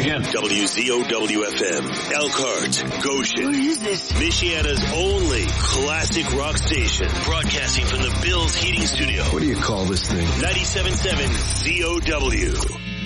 again. WZOW-FM, Elkhart, Goshen. What is this? Michiana's only classic rock station. Broadcasting from the Bills Heating Studio. What do you call this thing? 97.7 ZOW.